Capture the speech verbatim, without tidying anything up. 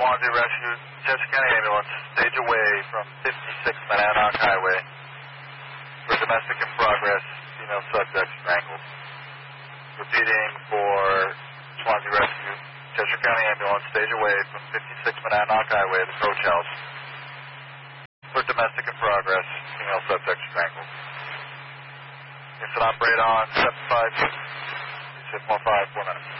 Swansea Rescue, Chester County Ambulance, stage away from fifty-six Monadnock Highway for domestic in progress, female subject strangled. Repeating for Swansea Rescue, Chester County Ambulance, stage away from fifty-six Monadnock Highway, the coach house, for domestic in progress, female subject strangled. Instant operator on seven five, six one five, four minutes.